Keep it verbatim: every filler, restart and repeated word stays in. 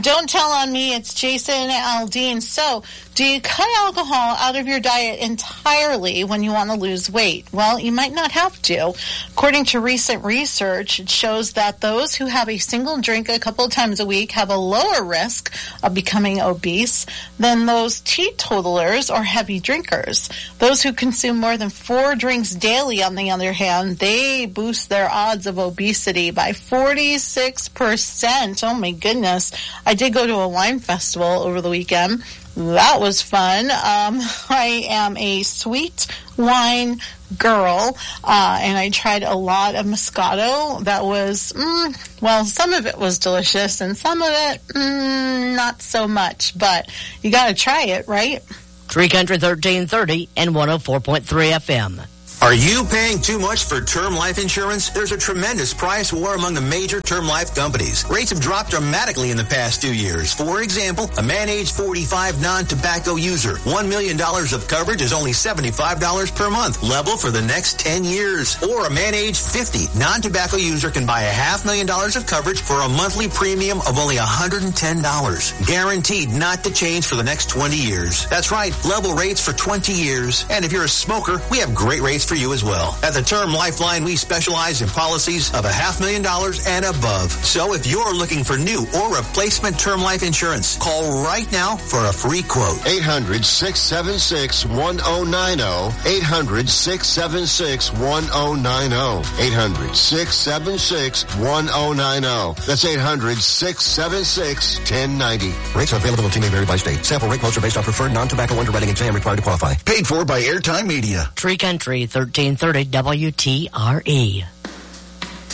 Don't tell on me. It's Jason Aldean. So, do you cut alcohol out of your diet entirely when you want to lose weight? Well, you might not have to. According to recent research, it shows that those who have a single drink a couple of times a week have a lower risk of becoming obese than those teetotalers or heavy drinkers. Those who consume more than four drinks daily, on the other hand, they boost their odds of obesity by forty-six percent. Oh my goodness. I did go to a wine festival over the weekend. That was fun. Um, I am a sweet wine girl, uh, and I tried a lot of Moscato. That was, mm, well, some of it was delicious, and some of it, mm, not so much. But you got to try it, right? Tree Country thirteen thirty and one oh four point three F M. Are you paying too much for term life insurance? There's a tremendous price war among the major term life companies. Rates have dropped dramatically in the past two years. For example, a man age forty-five non-tobacco user, one million dollars of coverage is only seventy-five dollars per month, level for the next ten years. Or a man age fifty non-tobacco user can buy a half million dollars of coverage for a monthly premium of only one hundred ten dollars. Guaranteed not to change for the next twenty years. That's right, level rates for twenty years. And if you're a smoker, we have great rates for you as well. At the Term Lifeline, we specialize in policies of a half million dollars and above. So if you're looking for new or replacement term life insurance, call right now for a free quote. eight hundred, six seven six, one oh nine oh. eight hundred, six seven six, one oh nine oh. eight hundred, six seven six, one oh nine oh. That's eight hundred, six seven six, one oh nine oh. Rates are available and may vary by state. Sample rate quotes are based on preferred non-tobacco underwriting exam required to qualify. Paid for by Airtime Media. Tree Country thirteen thirty W T R E.